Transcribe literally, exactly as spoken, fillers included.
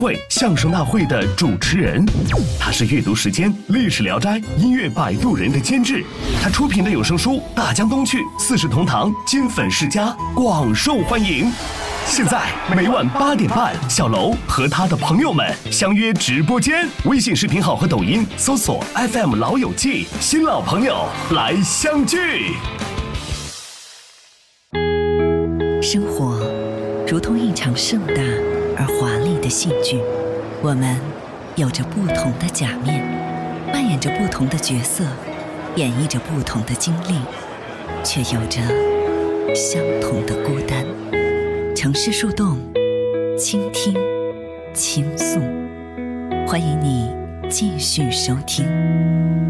会相声大会的主持人，他是阅读时间、历史聊斋、音乐摆渡人的监制，他出品的有声书《大江东去》《四世同堂》《金粉世家》广受欢迎。现在每晚八点半，小楼和他的朋友们相约直播间，微信视频号和抖音搜索 F M 老友记，新老朋友来相聚。 生活如同一场盛大而华丽的戏剧，我们有着不同的假面，扮演着不同的角色，演绎着不同的经历，却有着相同的孤单。城市树洞，倾听，倾诉，欢迎你继续收听。